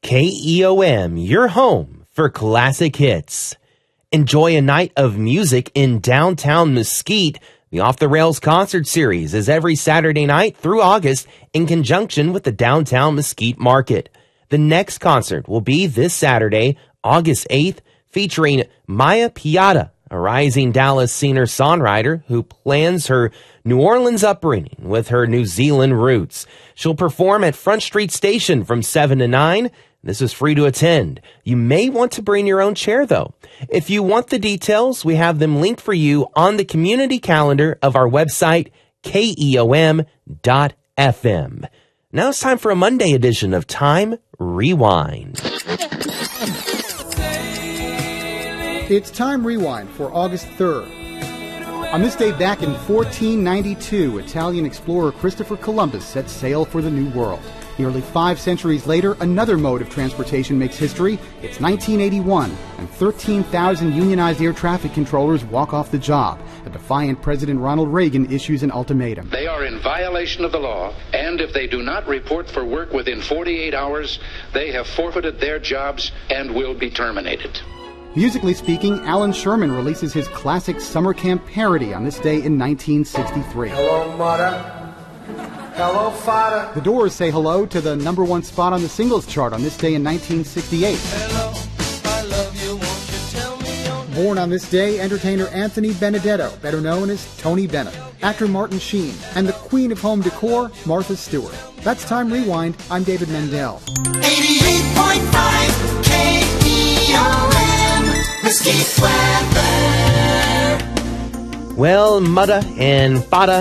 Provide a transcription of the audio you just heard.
KEOM, your home for classic hits. Enjoy a night of music in downtown Mesquite. The Off the Rails concert series is every Saturday night through August in conjunction with the Downtown Mesquite Market. The next concert will be this Saturday, August 8th, featuring Maya Piata, a rising Dallas singer-songwriter who plans her New Orleans upbringing with her New Zealand roots. She'll perform at Front Street Station from 7 to 9. This is free to attend. You may want to bring your own chair, though. If you want the details, we have them linked for you on the community calendar of our website, keom.fm. Now it's time for a Monday edition of Time Rewind. It's Time Rewind for August 3rd. On this day back in 1492, Italian explorer Christopher Columbus set sail for the New World. Nearly 5 centuries later, another mode of transportation makes history. It's 1981, and 13,000 unionized air traffic controllers walk off the job. A defiant President Ronald Reagan issues an ultimatum. They are in violation of the law, and if they do not report for work within 48 hours, they have forfeited their jobs and will be terminated. Musically speaking, Alan Sherman releases his classic summer camp parody on this day in 1963. Hello, mother. Hello, father. The Doors say hello to the #1 spot on the singles chart on this day in 1968. Hello, I love you. Won't you tell me your name? Born on this day, entertainer Anthony Benedetto, better known as Tony Bennett, actor Martin Sheen, and the queen of home decor, Martha Stewart. That's Time Rewind. I'm David Mendel. 88.5 KEOM, Mesquite Weather. Well, Mutta and Fada